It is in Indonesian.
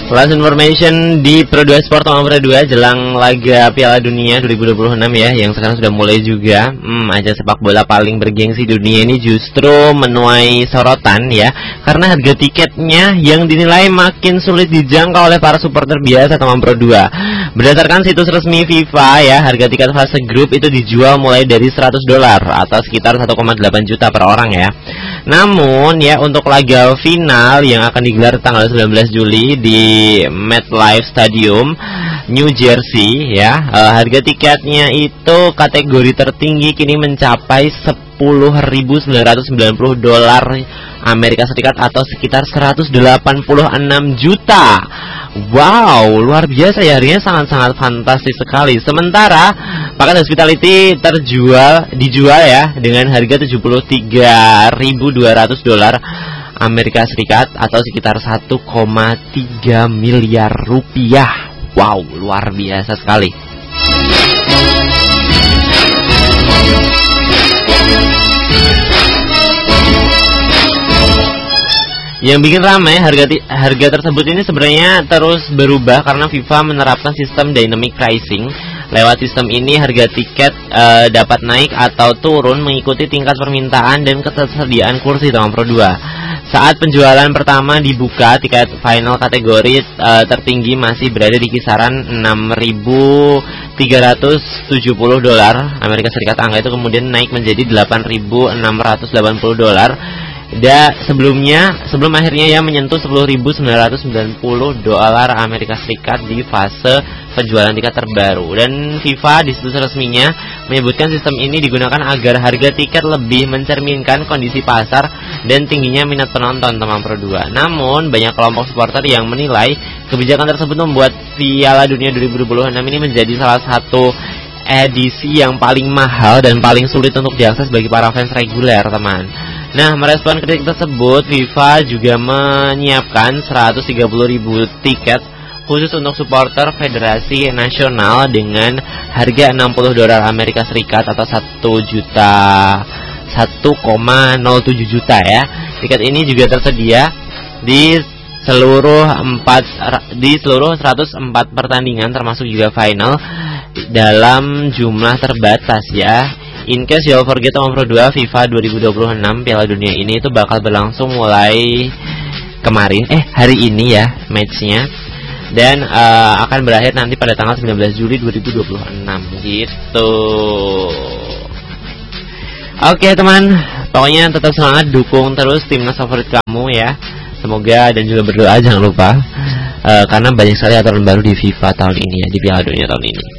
Last information di Pro 2 Sport nomor Pro 2 jelang laga Piala Dunia 2026 ya, yang sekarang sudah mulai juga. Ajang sepak bola paling bergengsi dunia ini justru menuai sorotan ya, karena harga tiketnya yang dinilai makin sulit dijangkau oleh para supporter biasa teman Pro 2. Berdasarkan situs resmi FIFA ya, harga tiket fase grup itu dijual mulai dari $100 atau sekitar 1,8 juta per orang ya. Namun ya, untuk laga final yang akan digelar tanggal 19 Juli di MetLife Stadium, New Jersey ya, harga tiketnya itu kategori tertinggi kini mencapai $10.990 Amerika Serikat atau sekitar 186 juta. Wow, luar biasa ya, harganya sangat-sangat fantastis sekali. Sementara paket hospitality dijual ya dengan harga $73.200 Amerika Serikat atau sekitar 1,3 miliar rupiah. Wow, luar biasa sekali. Yang bikin ramai harga tersebut ini sebenarnya terus berubah karena FIFA menerapkan sistem dynamic pricing. Lewat sistem ini harga tiket dapat naik atau turun mengikuti tingkat permintaan dan ketersediaan kursi dalam Pro 2. Saat penjualan pertama dibuka, tiket final kategori tertinggi masih berada di kisaran $6.370 Amerika Serikat. Angka itu kemudian naik menjadi $8.680 sebelum akhirnya ya menyentuh $10.990 Amerika Serikat di fase penjualan tiket terbaru. Dan FIFA di situs resminya menyebutkan sistem ini digunakan agar harga tiket lebih mencerminkan kondisi pasar dan tingginya minat penonton teman Pro 2. Namun banyak kelompok supporter yang menilai kebijakan tersebut membuat Piala Dunia 2026 ini menjadi salah satu edisi yang paling mahal dan paling sulit untuk diakses bagi para fans reguler teman. Nah, merespon kritik tersebut, FIFA juga menyiapkan 130.000 tiket khusus untuk supporter Federasi Nasional dengan harga $60 Amerika Serikat atau 1,07 juta ya. Tiket ini juga tersedia di seluruh 104 pertandingan termasuk juga final dalam jumlah terbatas ya. In case you forget teman Pro 2, FIFA 2026 Piala Dunia ini itu bakal berlangsung mulai hari ini ya matchnya, dan akan berakhir nanti pada tanggal 19 Juli 2026 gitu. Oke teman, pokoknya tetap semangat, dukung terus timnas favorit kamu ya. Semoga, dan juga berdoa jangan lupa karena banyak sekali aturan baru di FIFA tahun ini ya, di Piala Dunia tahun ini.